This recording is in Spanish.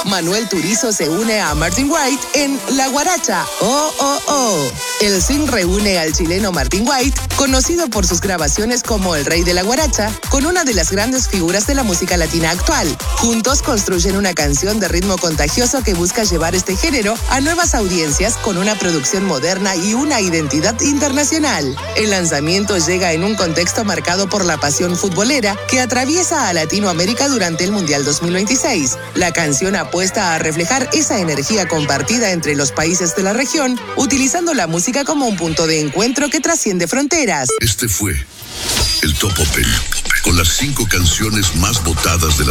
Manuel Turizo se une a Martin White en La Guaracha. Oh, oh, oh. El Swing reúne al chileno Martin White, conocido por sus grabaciones como el rey de la guaracha, con una de las grandes figuras de la música latina actual. Juntos construyen una canción de ritmo contagioso que busca llevar este género a nuevas audiencias con una producción moderna y una identidad internacional. El lanzamiento llega en un contexto marcado por la pasión futbolera que atraviesa a Latinoamérica durante el Mundial 2026. La canción apuesta a reflejar esa energía compartida entre los países de la región, utilizando la música como un punto de encuentro que trasciende fronteras. Este fue el Top Open, con las 5 canciones más votadas de la